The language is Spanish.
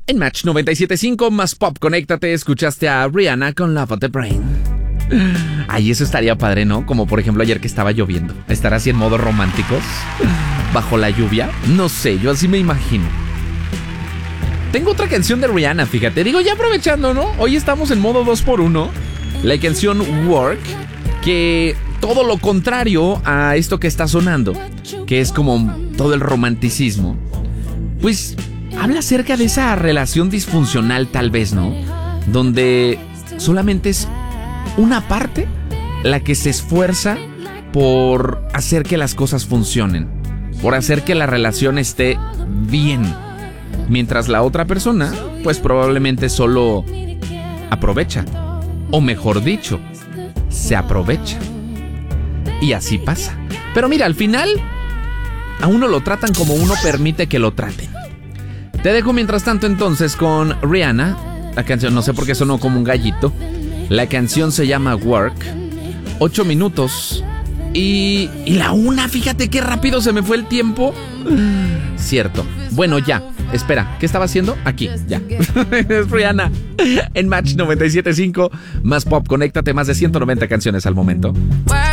En Match 97.5 más pop, conéctate, escuchaste a Rihanna con Love of the Brain. Ay, eso estaría padre, ¿no? Como por ejemplo ayer que estaba lloviendo. Estar así en modo románticos, bajo la lluvia. No sé, yo así me imagino. Tengo otra canción de Rihanna, fíjate. Digo, ya aprovechando, ¿no? Hoy estamos en modo 2x1. La canción Work, que todo lo contrario a esto que está sonando, que es como todo el romanticismo, pues habla acerca de esa relación disfuncional tal vez, ¿no? Donde solamente es una parte la que se esfuerza por hacer que las cosas funcionen, por hacer que la relación esté bien, mientras la otra persona pues probablemente solo aprovecha, o mejor dicho, se aprovecha. Y así pasa. Pero mira, al final a uno lo tratan como uno permite que lo traten. Te dejo mientras tanto entonces con Rihanna. La canción, no sé por qué sonó como un gallito. La canción se llama Work. 8 minutos. Y la una, fíjate qué rápido se me fue el tiempo. Cierto. Bueno, ya. Espera, ¿qué estaba haciendo? Aquí, ya. Es Rihanna. En Match 97.5. Más pop, conéctate, más de 190 canciones al momento.